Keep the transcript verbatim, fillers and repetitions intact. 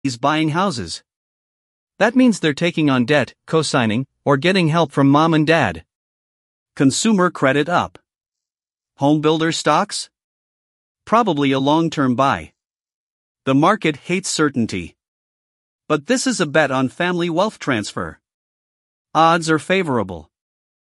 buying houses. That means they're taking on debt, co-signing, or getting help from mom and dad. Consumer credit up. Homebuilder stocks? Probably a long-term buy. The market hates certainty. But this is a bet on family wealth transfer. Odds are favorable.